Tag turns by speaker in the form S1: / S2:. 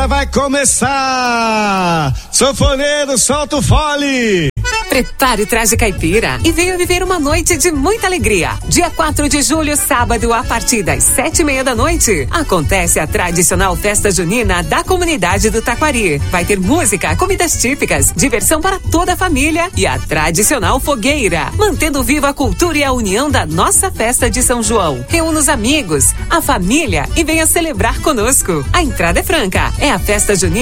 S1: Vai começar! Sanfoneiro, solta o fole!
S2: Prepare o traje caipira e venha viver uma noite de muita alegria. Dia 4 de julho, sábado, a partir das 7:30 da noite, acontece a tradicional festa junina da comunidade do Taquari. Vai ter música, comidas típicas, diversão para toda a família e a tradicional fogueira, mantendo viva a cultura e a união da nossa festa de São João. Reúna os amigos, a família e venha celebrar conosco. A entrada é franca. É a festa junina